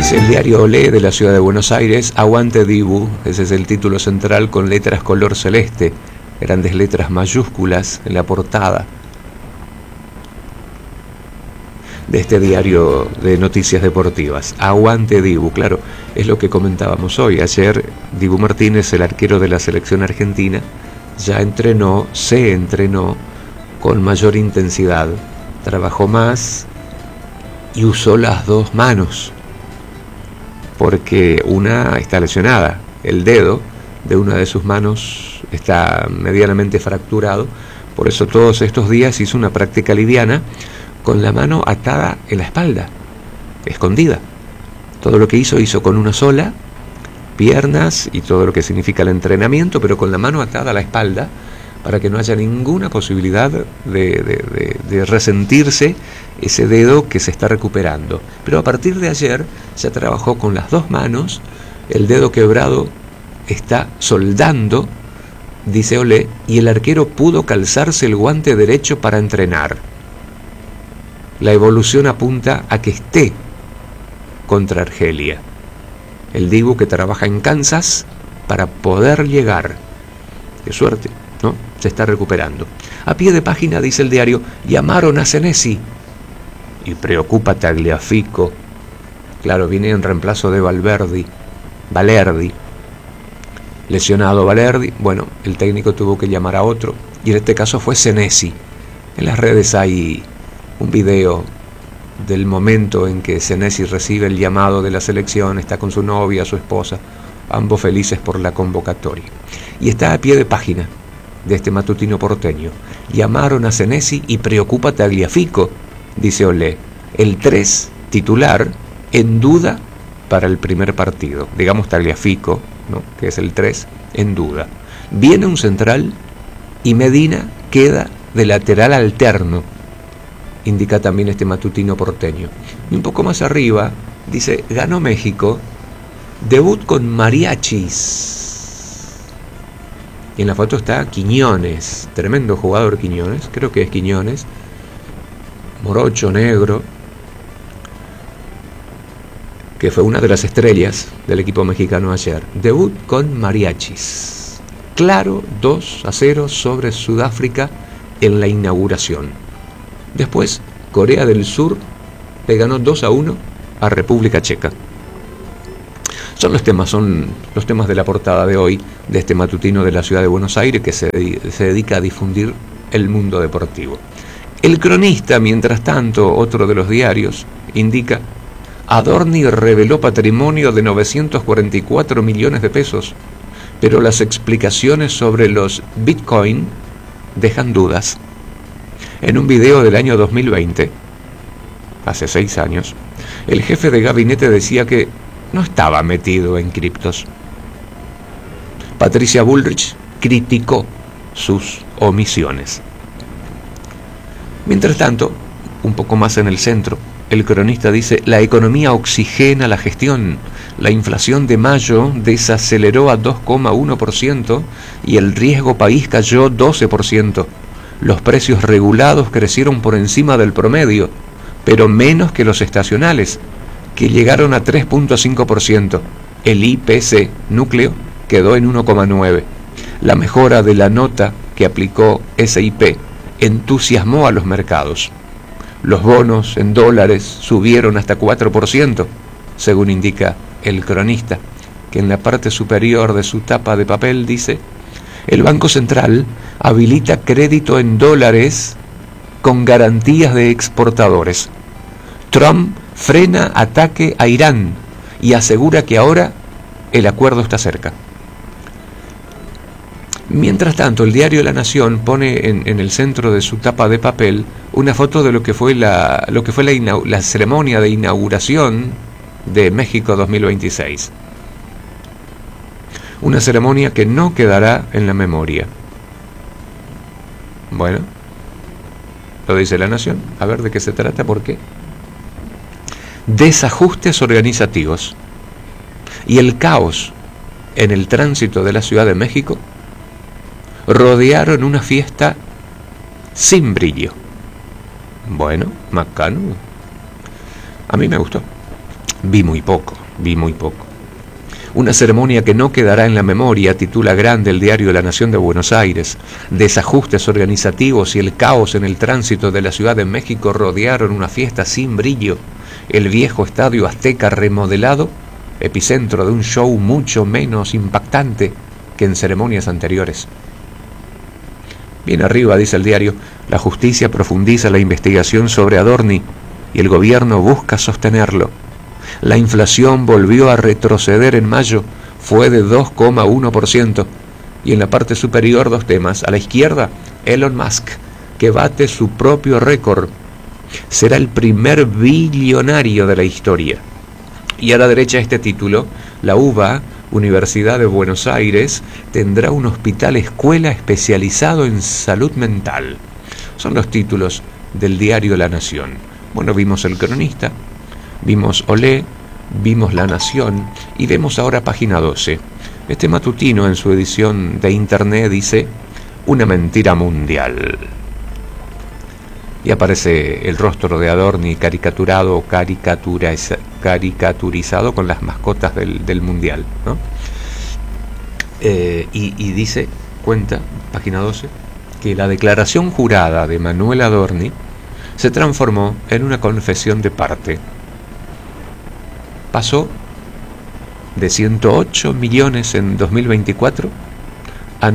Dice el diario Olé de la ciudad de Buenos Aires: aguante Dibu, ese es el título central con letras color celeste, grandes letras mayúsculas en la portada de este diario de noticias deportivas. Aguante Dibu, claro, es lo que comentábamos hoy. Ayer Dibu Martínez, el arquero de la selección argentina, ya se entrenó con mayor intensidad, trabajó más y usó las dos manos, porque una está lesionada, el dedo de una de sus manos está medianamente fracturado, por eso todos estos días hizo una práctica liviana con la mano atada en la espalda, escondida. Todo lo que hizo con una sola, piernas y todo lo que significa el entrenamiento, pero con la mano atada a la espalda, para que no haya ninguna posibilidad de resentirse ese dedo que se está recuperando. Pero a partir de ayer ya trabajó con las dos manos, el dedo quebrado está soldando, dice Olé, y el arquero pudo calzarse el guante derecho para entrenar. La evolución apunta a que esté contra Argelia. El Dibu que trabaja en Kansas para poder llegar. Qué suerte, ¿no? Se está recuperando. A pie de página dice el diario: llamaron a Senesi y preocupa Tagliafico. Claro, viene en reemplazo de Valerdi. Lesionado Valerdi, bueno, el técnico tuvo que llamar a otro, y en este caso fue Senesi. En las redes hay un video del momento en que Senesi recibe el llamado de la selección, está con su novia, su esposa, ambos felices por la convocatoria. Y está a pie de página de este matutino porteño: llamaron a Senesi y preocupa Tagliafico, dice Olé. El 3 titular en duda para el primer partido. Digamos Tagliafico, ¿no?, que es el 3, en duda. Viene un central y Medina queda de lateral alterno, indica también este matutino porteño. Y un poco más arriba dice: ganó México, debut con mariachis. Y en la foto está Quiñones, tremendo jugador Quiñones, creo que es Quiñones, morocho, negro, que fue una de las estrellas del equipo mexicano ayer. Debut con mariachis. Claro, 2-0 sobre Sudáfrica en la inauguración. Después, Corea del Sur le ganó 2-1 a República Checa. Son los temas de la portada de hoy, de este matutino de la ciudad de Buenos Aires, que se dedica a difundir el mundo deportivo. El Cronista, mientras tanto, otro de los diarios, indica: Adorni reveló patrimonio de 944 millones de pesos, pero las explicaciones sobre los Bitcoin dejan dudas. En un video del año 2020, hace 6 años, el jefe de gabinete decía que no estaba metido en criptos. Patricia Bullrich criticó sus omisiones. Mientras tanto, un poco más en el centro, el Cronista dice: la economía oxigena la gestión. La inflación de mayo desaceleró a 2,1% y el riesgo país cayó 12%. Los precios regulados crecieron por encima del promedio, pero menos que los estacionales, que llegaron a 3,5%. El IPC núcleo quedó en 1,9%. La mejora de la nota que aplicó SIP entusiasmó a los mercados. Los bonos en dólares subieron hasta 4%, según indica el Cronista, que en la parte superior de su tapa de papel dice: el Banco Central habilita crédito en dólares con garantías de exportadores. Trump frena ataque a Irán y asegura que ahora el acuerdo está cerca. Mientras tanto, el diario La Nación pone en el centro de su tapa de papel una foto de lo que fue la ceremonia de inauguración de México 2026. Una ceremonia que no quedará en la memoria. Bueno, lo dice La Nación. A ver de qué se trata, por qué. Desajustes organizativos y el caos en el tránsito de la Ciudad de México rodearon una fiesta sin brillo. Bueno, macano. A mí me gustó. Vi muy poco. Una ceremonia que no quedará en la memoria, titula grande el diario La Nación de Buenos Aires. Desajustes organizativos y el caos en el tránsito de la Ciudad de México rodearon una fiesta sin brillo. El viejo Estadio Azteca remodelado, epicentro de un show mucho menos impactante que en ceremonias anteriores. Bien arriba, dice el diario, la justicia profundiza la investigación sobre Adorni y el gobierno busca sostenerlo. La inflación volvió a retroceder en mayo, fue de 2,1%. Y en la parte superior dos temas. A la izquierda, Elon Musk, que bate su propio récord. Será el primer billonario de la historia. Y a la derecha este título, la UBA, Universidad de Buenos Aires, tendrá un hospital escuela especializado en salud mental. Son los títulos del diario La Nación. Bueno, vimos El Cronista, vimos Olé, vimos La Nación y vemos ahora Página 12. Este matutino en su edición de internet dice una mentira mundial. Y aparece el rostro de Adorni caricaturizado con las mascotas del mundial, ¿no? Y dice, cuenta, Página 12, que la declaración jurada de Manuel Adorni se transformó en una confesión de parte. Pasó de 108 millones en 2024 a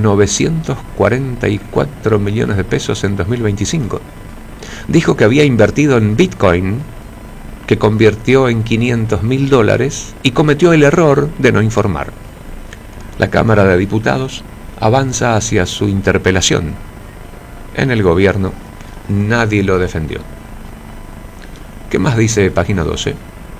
944 millones de pesos en 2025. Dijo que había invertido en Bitcoin, que convirtió en $500.000 y cometió el error de no informar. La Cámara de Diputados avanza hacia su interpelación. En el gobierno nadie lo defendió. ¿Qué más dice Página 12?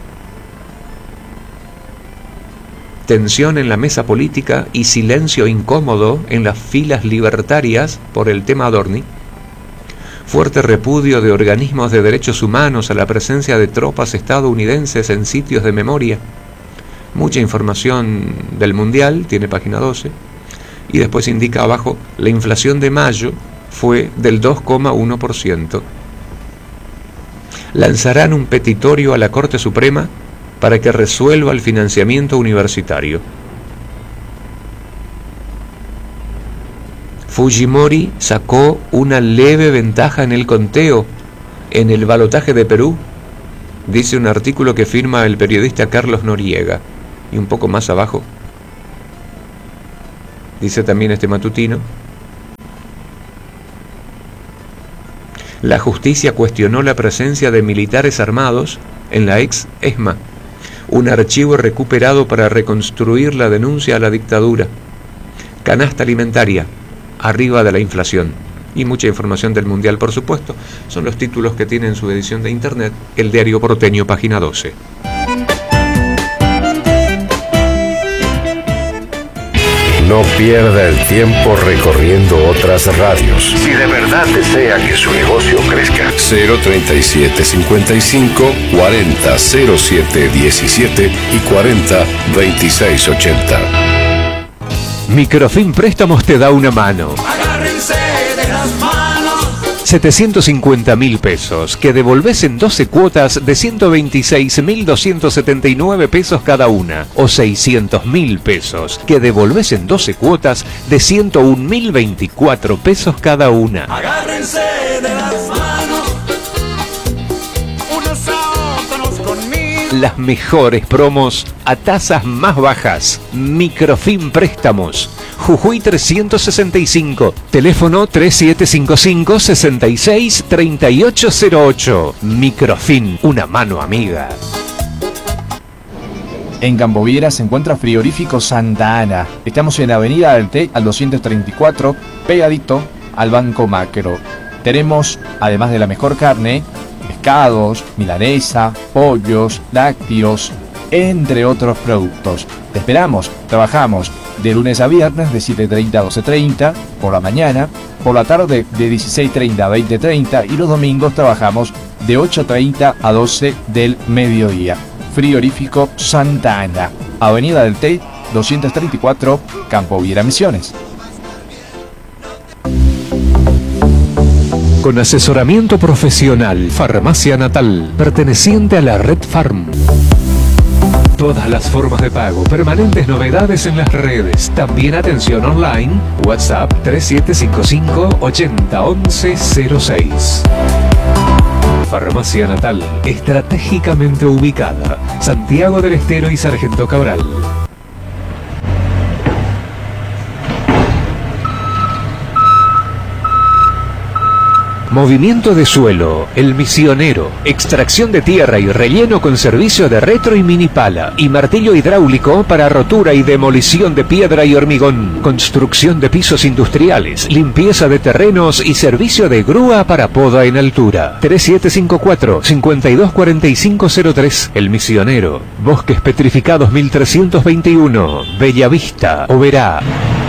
Tensión en la mesa política y silencio incómodo en las filas libertarias por el tema Adorni. Fuerte repudio de organismos de derechos humanos a la presencia de tropas estadounidenses en sitios de memoria. Mucha información del Mundial, tiene Página 12. Y después indica abajo, la inflación de mayo fue del 2,1%. Lanzarán un petitorio a la Corte Suprema para que resuelva el financiamiento universitario. Fujimori sacó una leve ventaja en el conteo en el balotaje de Perú, dice un artículo que firma el periodista Carlos Noriega. Y un poco más abajo dice también este matutino: la justicia cuestionó la presencia de militares armados en la ex ESMA, un archivo recuperado para reconstruir la denuncia a la dictadura. Canasta alimentaria, arriba de la inflación. Y mucha información del Mundial, por supuesto. Son los títulos que tiene en su edición de internet el diario porteño, Página 12. No pierda el tiempo recorriendo otras radios. Si de verdad desea que su negocio crezca. 037 55 40 07 17 y 40 26 80. Microfin Préstamos te da una mano. Agárrense de las manos. 750.000 pesos, que devolvés en 12 cuotas de 126.279 pesos cada una, o 600.000 pesos, que devolvés en 12 cuotas de 101.024 pesos cada una. Agárrense de las manos, unos a otros conmigo. Las mejores promos a tasas más bajas. Microfin Préstamos. Jujuy 365, teléfono 3755 66 3808. Microfin, una mano amiga. En Campoviera se encuentra Frigorífico Santa Ana. Estamos en la avenida del Té al 234, pegadito al Banco Macro. Tenemos, además de la mejor carne, pescados, milanesa, pollos, lácteos, entre otros productos. Te esperamos, trabajamos de lunes a viernes de 7:30 a 12:30 por la mañana, por la tarde de 16:30 a 20:30 y los domingos trabajamos de 8:30 a 12 del mediodía. Frigorífico Santa Ana, Avenida del Té 234, Campoviera, Misiones. Con asesoramiento profesional, Farmacia Natal, perteneciente a la Red Farm. Todas las formas de pago, permanentes novedades en las redes, también atención online, WhatsApp 3755 80 11 06. Farmacia Natal, estratégicamente ubicada, Santiago del Estero y Sargento Cabral. Movimiento de suelo, El Misionero, extracción de tierra y relleno con servicio de retro y mini pala y martillo hidráulico para rotura y demolición de piedra y hormigón, construcción de pisos industriales, limpieza de terrenos y servicio de grúa para poda en altura. 3754-524503, El Misionero, Bosques Petrificados 1321, Bellavista, Oberá.